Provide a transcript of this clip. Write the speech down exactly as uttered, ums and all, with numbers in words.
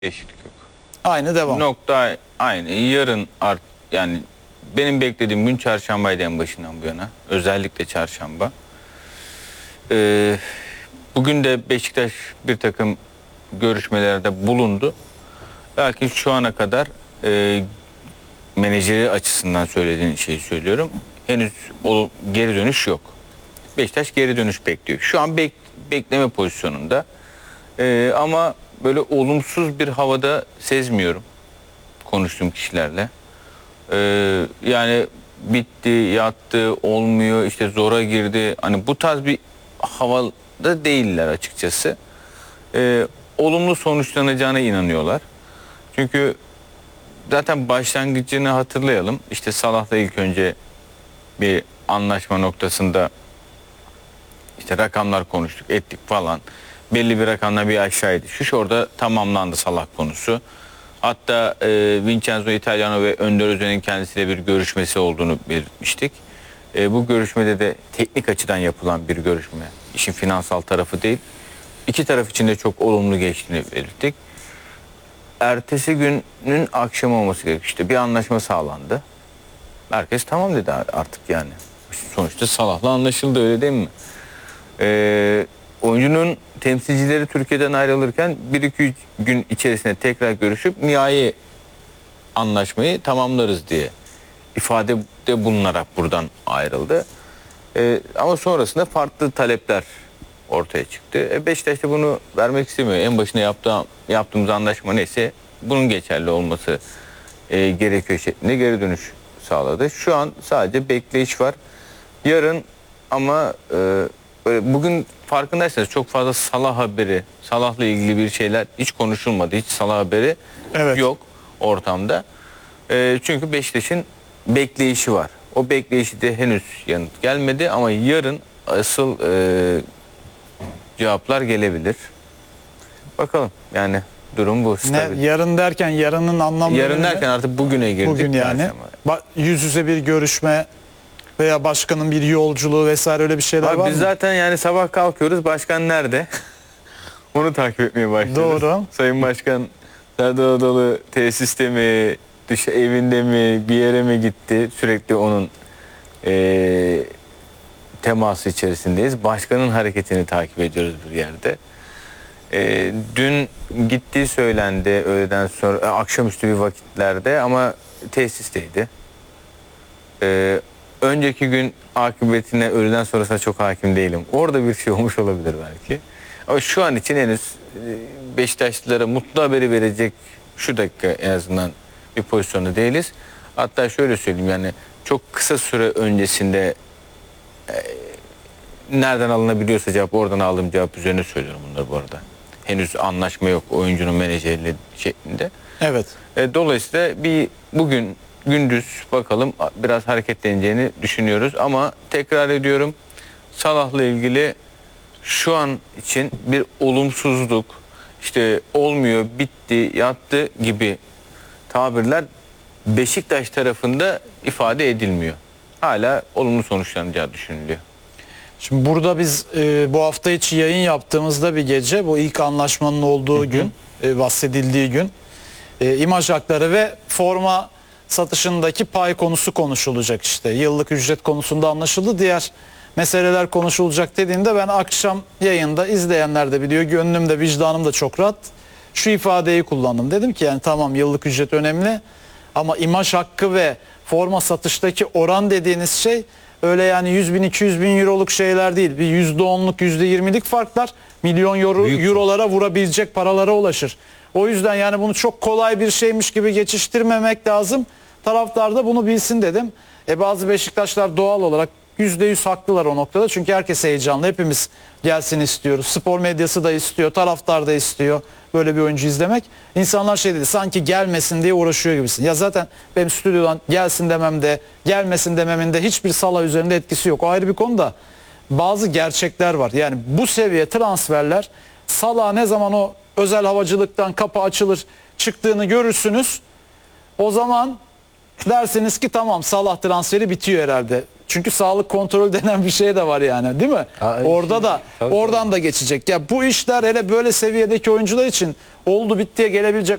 Değişiklik yok. Aynı devam. Nokta aynı. Yarın art yani benim beklediğim gün çarşambaydı en başından bu yana. Özellikle çarşamba. Ee, bugün de Beşiktaş bir takım görüşmelerde bulundu. Belki şu ana kadar e, menajeri açısından söylediğin şeyi söylüyorum. Henüz o geri dönüş yok. Beşiktaş geri dönüş bekliyor. Şu an bek, bekleme pozisyonunda. Ee, ama böyle olumsuz bir havada sezmiyorum konuştuğum kişilerle. Ee, yani bitti, yattı, olmuyor, işte zora girdi. Hani bu tarz bir havada değiller açıkçası. Ee, olumlu sonuçlanacağına inanıyorlar. Çünkü zaten başlangıcını hatırlayalım. İşte Salah'la ilk önce bir anlaşma noktasında işte rakamlar konuştuk, ettik falan. Belli bir rakamla bir aşağı düşüş. Orada tamamlandı Salah konusu. Hatta e, Vincenzo Italiano ve Önder Özen'in kendisiyle bir görüşmesi olduğunu belirtmiştik. E, bu görüşmede de teknik açıdan yapılan bir görüşme. İşin finansal tarafı değil. İki taraf için de çok olumlu geçtiğini belirttik. Ertesi günün akşamı olması gerekiyor. İşte bir anlaşma sağlandı. Herkes tamam dedi artık yani. Sonuçta Salah'la anlaşıldı, öyle değil mi? Ee, oyuncunun temsilcileri Türkiye'den ayrılırken bir iki gün içerisinde tekrar görüşüp nihai anlaşmayı tamamlarız diye ifadede bulunarak buradan ayrıldı. Ee, ama sonrasında farklı talepler ortaya çıktı. E Beşiktaş da bunu vermek istemiyor. En başına yaptığı, yaptığımız anlaşma neyse bunun geçerli olması e, gerekiyor şeklinde geri dönüş sağladı. Şu an sadece bekleyiş var. Yarın ama e, böyle bugün farkındaysanız çok fazla Salah haberi, Salah'la ilgili bir şeyler hiç konuşulmadı. Hiç Salah haberi Evet. yok ortamda. E, çünkü Beşiktaş'ın bekleyişi var. O bekleyişi de henüz yanıt gelmedi ama yarın asıl e, cevaplar gelebilir. Bakalım yani durum bu. Ne, yarın derken yarının anlamı Yarın derken artık bugüne girdik. bugün yani. Ba- yüz yüze bir görüşme veya başkanın bir yolculuğu vesaire öyle bir şeyler Abi var biz mı? zaten yani sabah kalkıyoruz, başkan nerede? Onu takip etmeye başlıyoruz. Doğru. Sayın Başkan Serdar Adalı tesiste mi, dış evinde mi, bir yere mi gitti? Sürekli onun e, teması içerisindeyiz. Başkanın hareketini takip ediyoruz bir yerde. E, dün gittiği söylendi öğleden sonra, e, akşamüstü bir vakitlerde ama tesisteydi. E, önceki gün akıbetine öğleden sonrasına çok hakim değilim. Orada bir şey olmuş olabilir belki. Ama şu an için henüz e, Beşiktaşlılara mutlu haberi verecek şu dakika en azından bir pozisyonda değiliz. Hatta şöyle söyleyeyim, yani çok kısa süre öncesinde e, nereden alınabiliyorsa cevap, oradan aldığım cevap üzerine söylüyorum bunları bu arada. Henüz anlaşma yok oyuncunun menajeriyle şeklinde. Evet. E, dolayısıyla bir bugün gündüz bakalım biraz hareketleneceğini düşünüyoruz ama tekrar ediyorum, Salah'la ilgili şu an için bir olumsuzluk, işte olmuyor, bitti, yattı gibi tabirler Beşiktaş tarafında ifade edilmiyor. Hala olumlu sonuçlanacağı düşünülüyor. Şimdi burada biz e, bu hafta içi yayın yaptığımızda bir gece, bu ilk anlaşmanın olduğu hı hı. gün, e, bahsedildiği gün e, imaj hakları ve forma satışındaki pay konusu konuşulacak işte. Yıllık ücret konusunda anlaşıldı. Diğer meseleler konuşulacak dediğinde ben akşam yayında, izleyenler de biliyor, gönlüm de vicdanım da çok rahat, şu ifadeyi kullandım. Dedim ki yani tamam, yıllık ücret önemli ama imaj hakkı ve forma satıştaki oran dediğiniz şey öyle yani yüz bin iki yüz bin euroluk şeyler değil. Bir yüzde onluk yüzde yirmilik farklar milyon euro, eurolara vurabilecek paralara ulaşır. O yüzden yani bunu çok kolay bir şeymiş gibi geçiştirmemek lazım. Taraftar da bunu bilsin dedim. E bazı Beşiktaşlar doğal olarak yüzde yüz haklılar o noktada. Çünkü herkes heyecanlı. Hepimiz gelsin istiyoruz. Spor medyası da istiyor. Taraftar da istiyor böyle bir oyuncu izlemek. İnsanlar şey dedi, sanki gelmesin diye uğraşıyor gibisin. Ya zaten benim stüdyodan gelsin dememde, gelmesin dememinde hiçbir Salah üzerinde etkisi yok. O ayrı bir konu da bazı gerçekler var. Yani bu seviye transferler, Salah ne zaman o özel havacılıktan kapı açılır çıktığını görürsünüz. O zaman dersiniz ki tamam, Salah transferi bitiyor herhalde. Çünkü sağlık kontrolü denen bir şey de var yani, değil mi? Ha, Orada şimdi- da tabii, oradan da geçecek. Ya bu işler hele böyle seviyedeki oyuncular için oldu bittiye gelebilecek